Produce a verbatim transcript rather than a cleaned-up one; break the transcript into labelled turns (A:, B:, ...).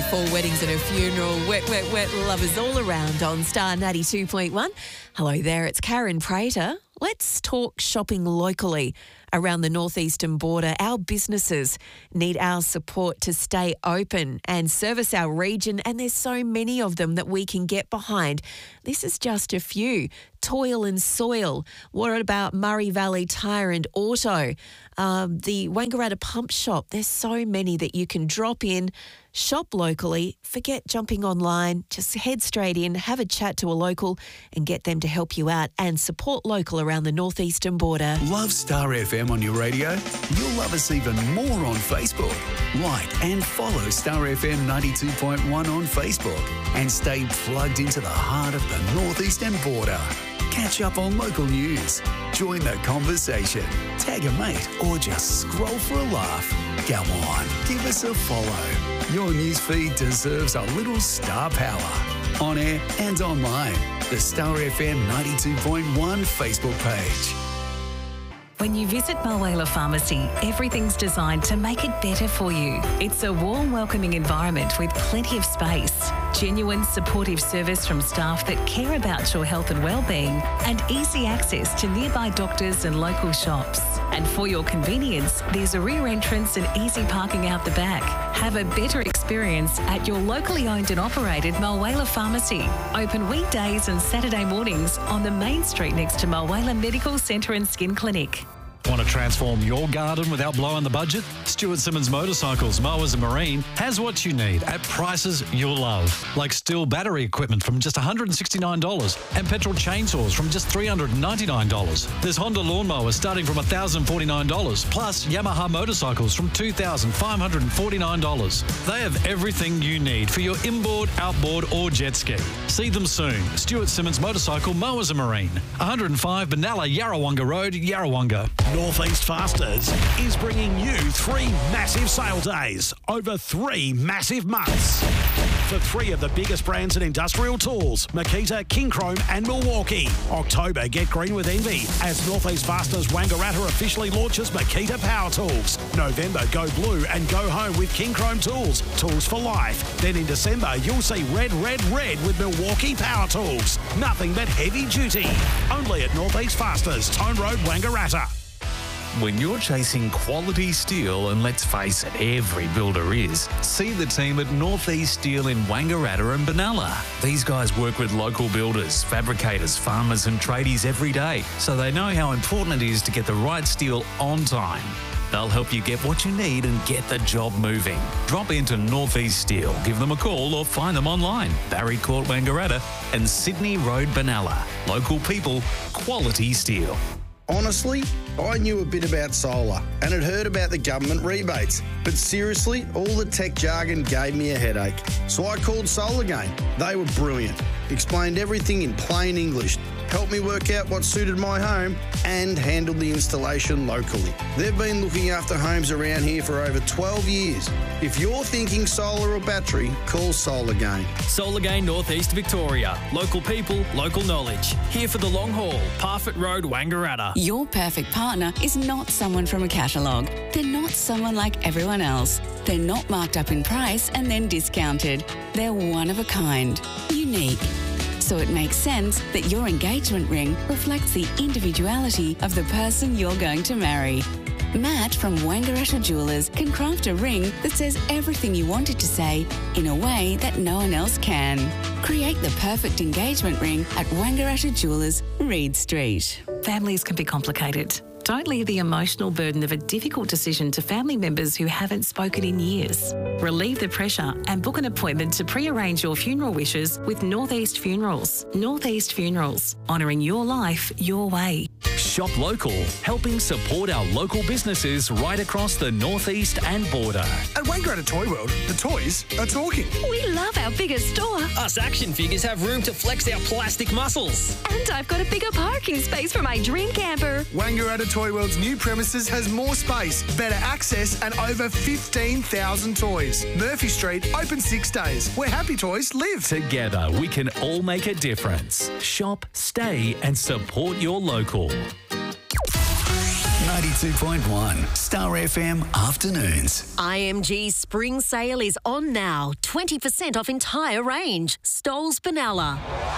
A: four weddings and a funeral. Wet, wet, wet lovers all around on Star ninety-two point one. Hello there, it's Karen Prater. Let's talk shopping locally around the northeastern border. Our businesses need our support to stay open and service our region, and there's so many of them that we can get behind. This is just a few. Toil and Soil. What about Murray Valley Tyre and Auto? Um, the Wangaratta Pump Shop. There's so many that you can drop in, shop locally, forget jumping online, just head straight in, have a chat to a local and get them to help you out and support local around the northeastern border.
B: Love Star F M on your radio? You'll love us even more on Facebook. Like and follow Star F M ninety-two point one on Facebook and stay plugged into the heart of the northeastern border. Catch up on local news, join the conversation, tag a mate or just scroll for a laugh. Go on, give us a follow. Your newsfeed deserves a little star power. On air and online, the Star F M ninety-two point one Facebook page.
C: When you visit Mulwala Pharmacy, everything's designed to make it better for you. It's a warm, welcoming environment with plenty of space, genuine supportive service from staff that care about your health and well-being, and easy access to nearby doctors and local shops. And for your convenience, there's a rear entrance and easy parking out the back. Have a better experience at your locally owned and operated Mulwala Pharmacy. Open weekdays and Saturday mornings on the main street next to Mulwala Medical Centre and Skin Clinic.
D: Want to transform your garden without blowing the budget? Stuart Simmons Motorcycles, Mowers and Marine has what you need at prices you'll love. Like Stihl battery equipment from just one hundred sixty-nine dollars and petrol chainsaws from just three hundred ninety-nine dollars. There's Honda lawnmowers starting from one thousand forty-nine dollars, plus Yamaha motorcycles from two thousand five hundred forty-nine dollars. They have everything you need for your inboard, outboard or jet ski. See them soon. Stuart Simmons Motorcycle, Mowers and Marine. one oh five Benalla Yarrawonga Road, Yarrawonga.
E: Northeast Fasters is bringing you three massive sale days over three massive months. For three of the biggest brands in industrial tools, Makita, King Chrome and Milwaukee. October, get green with envy as Northeast Fasters Wangaratta officially launches Makita Power Tools. November, go blue and go home with King Chrome Tools, tools for life. Then in December, you'll see red, red, red with Milwaukee Power Tools. Nothing but heavy duty. Only at Northeast Fasters, Tone Road, Wangaratta.
F: When you're chasing quality steel, and let's face it, every builder is, see the team at Northeast Steel in Wangaratta and Benalla. These guys work with local builders, fabricators, farmers and tradies every day, so they know how important it is to get the right steel on time. They'll help you get what you need and get the job moving. Drop into Northeast Steel, give them a call or find them online. Barry Court, Wangaratta and Sydney Road, Benalla. Local people, quality steel.
G: Honestly, I knew a bit about solar and had heard about the government rebates. But seriously, all the tech jargon gave me a headache. So I called SolarGain. They were brilliant. Explained everything in plain English. Helped me work out what suited my home and handled the installation locally. They've been looking after homes around here for over twelve years. If you're thinking solar or battery, call SolarGain.
H: SolarGain Northeast Victoria. Local people, local knowledge. Here for the long haul. Parfitt Road, Wangaratta.
I: Your perfect partner is not someone from a catalogue. They're not someone like everyone else. They're not marked up in price and then discounted. They're one of a kind. Unique. So it makes sense that your engagement ring reflects the individuality of the person you're going to marry. Matt from Wangaratta Jewellers can craft a ring that says everything you want it to say in a way that no one else can. Create the perfect engagement ring at Wangaratta Jewellers, Reed Street.
C: Families can be complicated. Don't leave the emotional burden of a difficult decision to family members who haven't spoken in years. Relieve the pressure and book an appointment to pre-arrange your funeral wishes with Northeast Funerals. Northeast Funerals, honouring your life your way.
F: Shop local, helping support our local businesses right across the northeast and border.
J: At Wangaratta Toy World, the toys are talking.
K: We love our bigger store.
H: Us action figures have room to flex our plastic muscles.
K: And I've got a bigger parking space for my dream camper.
J: Wangaratta Toy World's new premises has more space, better access and over fifteen thousand toys. Murphy Street, open six days, where happy toys live.
F: Together, we can all make a difference. Shop, stay and support your local.
B: ninety ninety-two point one Star F M Afternoons.
L: I M G Spring Sale is on now. twenty percent off entire range. Stoles Benalla.